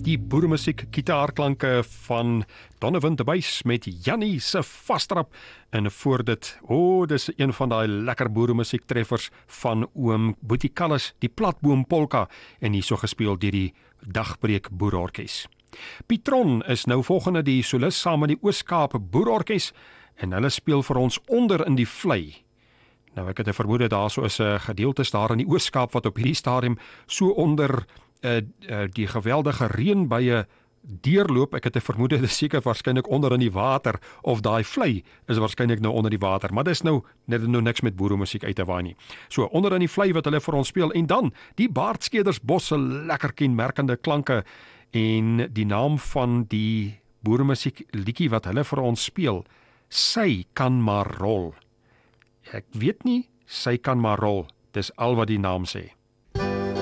die boeremusiek gitaarklanke van Donovan de Buys met Jannie se vastrap en voor dit, dis een van daai lekker boeremusiek treffers van oom Boetie Kallis, die platboom polka en hierso gespeel deur die Dagbreek Boerorkes. Pietron is nou volgende die solis saam met die Oos-Kaap Boerorkes en hulle speel vir ons Onder in die Vlei. Nou ek het 'n vermoede daar so is 'n gedeeltes daar in die Oos-Kaap wat op hierdie stadium so onder die geweldige reënbuie deurloop. Ek het 'n vermoede dis seker waarskynlik onder in die water of daai vlei is waarskynlik nou onder die water, maar dis nou net niks met boeremusiek uit te waai nie. So onder in die vlei wat hulle vir ons speel en dan die Baardskeerdersbos se lekker kenmerkende klanke en die naam van die boeremusiek liedjie wat hulle vir ons speel, Sy kan maar rol. Ek weet nie, Sy kan maar rol. Dis al wat die naam sê.